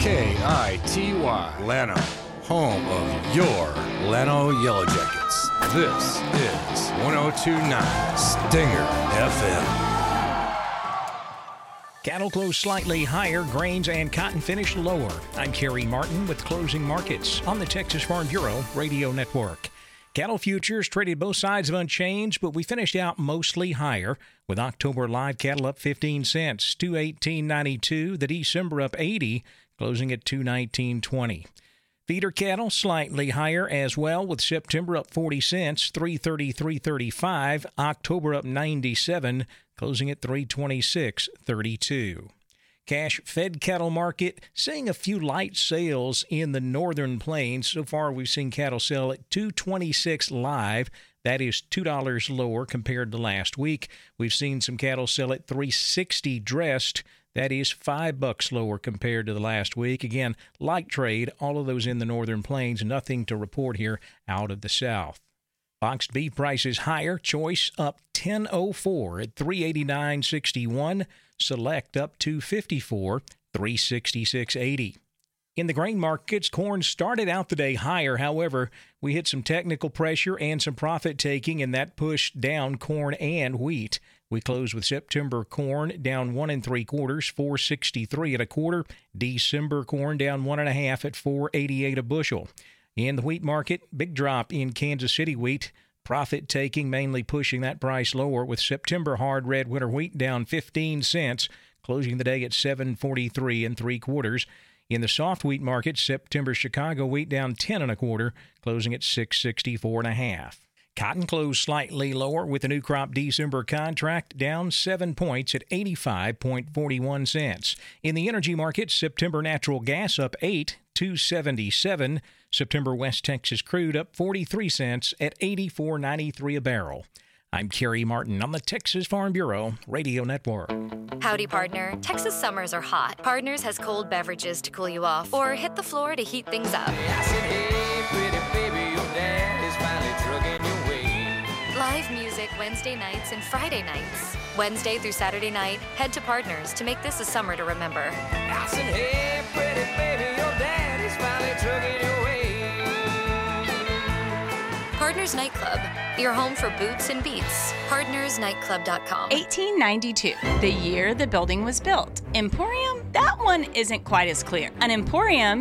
KITY, Llano, home of your Llano Yellow Jackets. This is 102.9 Stinger FM. Cattle close slightly higher, grains and cotton finished lower. I'm Kerry Martin with closing markets on the Texas Farm Bureau Radio Network. Cattle futures traded both sides of unchanged, but we finished out mostly higher, with October live cattle up 15 cents, $218.92. The December up 80, closing at $219.20. Feeder cattle slightly higher as well, with September up 40 cents, $333.35. October up 97, closing at $326.32. Cash fed cattle market seeing a few light sales in the northern plains. So far, we've seen cattle sell at $226 live. That is $2 lower compared to last week. We've seen some cattle sell at $360 dressed. That is $5 lower compared to the last week. Again, light trade, all of those in the northern plains. Nothing to report here out of the south. Boxed beef prices higher. Choice up $10.04 at $389.61. Select up $2.54, $366.80. In the grain markets, corn started out the day higher. However, we hit some technical pressure and some profit taking, and that pushed down corn and wheat. We closed with September corn down 1 3/4, $4.63 1/4. December corn down 1 1/2 at $4.88 a bushel. In the wheat market, big drop in Kansas City wheat. Profit taking, mainly pushing that price lower, with September hard red winter wheat down 15 cents, closing the day at $7.43 3/4. In the soft wheat market, September Chicago wheat down 10 1/4, closing at $6.64 1/2. Cotton closed slightly lower, with the new crop December contract down 7 points at 85.41 cents. In the energy market, September natural gas up 8, $2.77. September West Texas crude up 43 cents at $84.93 a barrel. I'm Kerry Martin on the Texas Farm Bureau Radio Network. Howdy, partner. Texas summers are hot. Partners has cold beverages to cool you off, or hit the floor to heat things up. I said, hey, pretty baby, your dad is finally trucking your way. Live music Wednesday nights and Friday nights. Wednesday through Saturday night, head to Partners to make this a summer to remember. I said, hey, pretty baby, your dad is finally trucking your way. Partners Nightclub, your home for boots and beats. PartnersNightclub.com. 1892, the year the building was built. Emporium? That one isn't quite as clear. An emporium